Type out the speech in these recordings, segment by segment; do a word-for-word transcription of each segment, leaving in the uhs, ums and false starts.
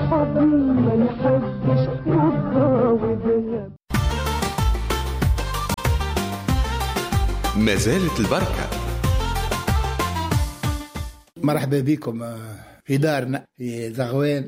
ما نحبش رضا وذهب. ما زالت البركة. مرحبا بكم في دارنا في زغوان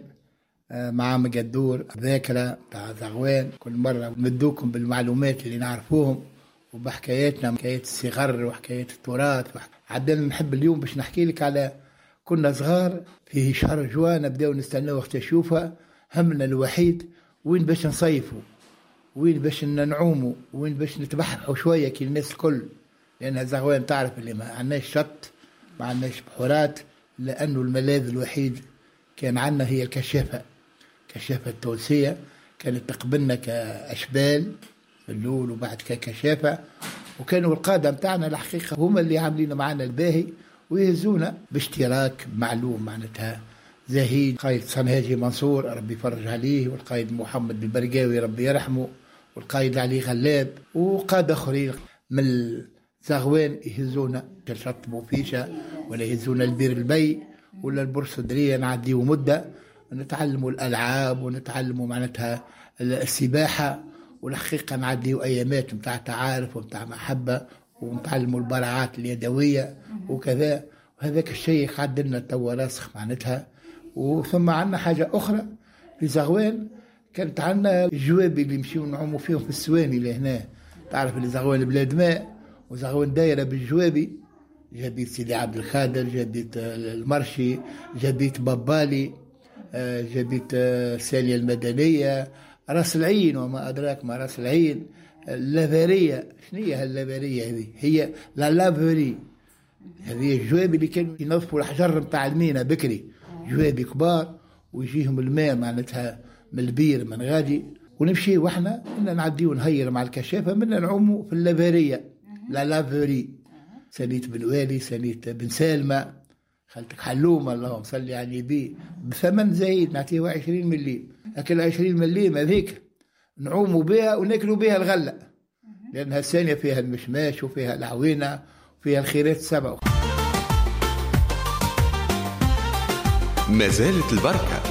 مع مقدور ذاكرة تاع زغوان. كل مرة ندوكم بالمعلومات اللي نعرفوهم وبحكاياتنا، حكايات الصغر وحكايات التراث. عدنا نحب اليوم باش نحكي لك على كنا صغار في شهر جوان، نبداو نستناو وقت نشوفها. همنا الوحيد وين باش نصيفوا، وين باش ننعوموا، وين باش نتبحروا شوية كي الناس الكل، لأن زغوان تعرف اللي ما عندناش شط، ما عندناش بحورات، لأنه الملاذ الوحيد كان عندنا هي الكشافة. كشافة التونسية كانت تقبلنا كأشبال اللول وبعد ككشافة، وكانوا القادة متاعنا الحقيقة هما اللي عاملين معنا الباهي ويهزونا باشتراك معلوم. معناتها زهيد قائد صنهاجي منصور ربي يفرج عليه، والقائد محمد البرقاوي ربي يرحمه، والقائد علي غلاب، وقادة آخرين من زغوان يهزونا شط بوفيشة، ولا يهزونا البير البي ولا البورصدرية. نعديو مدة نتعلموا الألعاب ونتعلموا معناتها السباحة، والحقيقة نعديو أيامات متاع تعارف ومتاع محبة، ونتعلموا البراعات اليدوية وكذا. وهذاك الشيء عدلنا توا راسخ معناتها. وثم عندنا حاجة أخرى في زغوان، كانت عندنا الجوابي اللي يمشيو نعوموا فيهم في السواني لهنا. تعرف اللي زغوان بلاد ماء، وزغوان دايرة بالجوابي، جابيت سيدي عبد الخادر، جابيت المرشي، جابيت بابالي، جابيت سالية المدنية، راس العين وما أدراك ما راس العين، اللافارية. شنو هي اللافارية هذه؟ هي لا لافاري، هذه الجوابي اللي كانوا ينظفوا الحجر متاع المينا بكري، جوابي كبار ويجيهم الماء معناتها من البير من غادي، ونمشي واحنا إن نعديو نهير مع الكشافة من نعوموا في اللافارية لا لافاري. سنيت بن والي، سنيت بن سالمة، خالتك حلومة اللهم صلي على النبي، بثمن زايد نعطيه عشرين مليم. لكن عشرين مليم هذيك نعوموا بها وناكلوا بها الغلة، لأنها الثانية فيها المشماش وفيها العوينة وفيها الخيرات السبع. ما زالت البركة.